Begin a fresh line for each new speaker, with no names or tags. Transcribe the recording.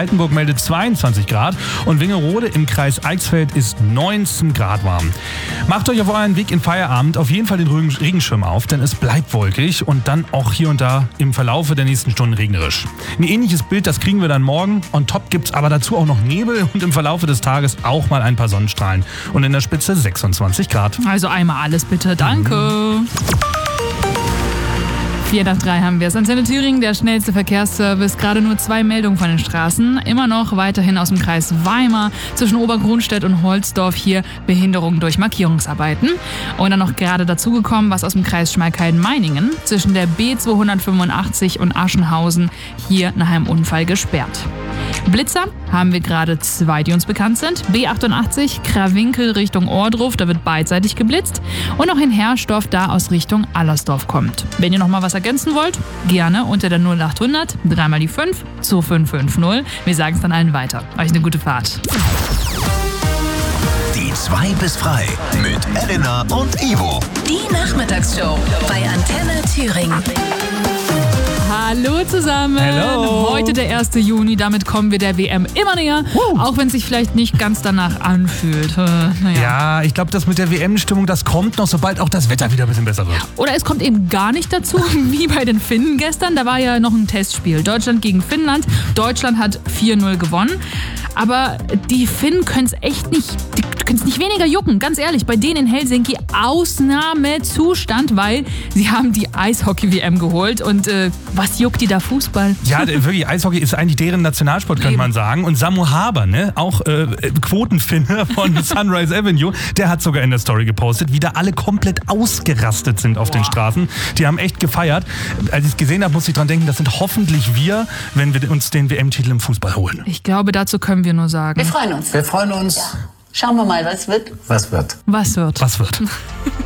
Altenburg meldet 22 Grad und Wingerode im Kreis Eichsfeld ist 19 Grad warm. Macht euch auf euren Weg in Feierabend auf jeden Fall den Regenschirm auf, denn es bleibt wolkig und dann auch hier und da im Verlaufe der nächsten Stunden regnerisch. Ein ähnliches Bild, das kriegen wir dann morgen. On top gibt's aber dazu auch noch Nebel und im Verlaufe des Tages auch mal ein paar Sonnenstrahlen. Und in der Spitze 26 Grad.
Also einmal alles bitte, danke. 4 nach 3 haben wir es. Antenne Thüringen, der schnellste Verkehrsservice. Gerade nur 2 Meldungen von den Straßen. Immer noch weiterhin aus dem Kreis Weimar zwischen Obergrunstedt und Holzdorf hier Behinderungen durch Markierungsarbeiten. Und dann noch gerade dazugekommen, was aus dem Kreis Schmalkalden-Meiningen zwischen der B285 und Aschenhausen hier nach einem Unfall gesperrt. Blitzer haben wir gerade 2, die uns bekannt sind. B88 Krawinkel Richtung Ohrdruf, da wird beidseitig geblitzt. Und noch in Herrsdorf, da aus Richtung Allersdorf kommt. Wenn ihr noch mal was ergänzen wollt, gerne unter der 0800 3 mal die 5 2550. Wir sagen es dann allen weiter. Euch eine gute Fahrt.
Die 2 bis frei mit Elena und Ivo.
Die Nachmittagsshow bei Antenne Thüringen.
Hallo zusammen.
Hello.
Heute der 1. Juni, damit kommen wir der WM immer näher, auch wenn es sich vielleicht nicht ganz danach anfühlt.
Ja, ich glaube, das mit der WM-Stimmung, das kommt noch, sobald auch das Wetter wieder ein bisschen besser wird.
Oder es kommt eben gar nicht dazu, wie bei den Finnen gestern. Da war ja noch ein Testspiel. Deutschland gegen Finnland. Deutschland hat 4-0 gewonnen. Aber die Finnen können es echt nicht, nicht weniger jucken. Ganz ehrlich, bei denen in Helsinki Ausnahmezustand, weil sie haben die Eishockey-WM geholt. Und was juckt die da Fußball?
Ja, wirklich, Eishockey ist eigentlich deren Nationalsport, könnte man sagen. Und Samu Haber, ne, auch Quotenfinner von Sunrise Avenue, der hat sogar in der Story gepostet, wie da alle komplett ausgerastet sind auf den Straßen. Die haben echt gefeiert. Als ich es gesehen habe, musste ich dran denken, das sind hoffentlich wir, wenn wir uns den WM-Titel im Fußball holen.
Ich glaube, dazu können wir nur sagen.
Wir freuen uns.
Wir freuen uns.
Ja. Schauen wir mal, was wird.
Was wird?
Was wird?
Was wird?